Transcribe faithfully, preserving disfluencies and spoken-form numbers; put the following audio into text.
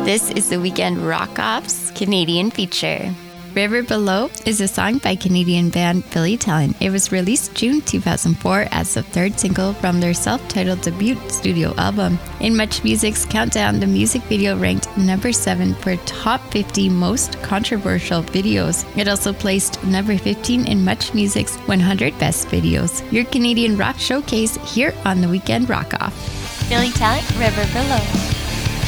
This is the Weekend Rock-Off's Canadian feature. River Below is a song by Canadian band Billy Talent. It was released June two thousand four as the third single from their self-titled debut studio album. In Much Music's countdown, the music video ranked number seven for top fifty most controversial videos. It also placed number fifteen in Much Music's one hundred best videos. Your Canadian rock showcase here on the Weekend Rock-Off. Billy Talent, River Below.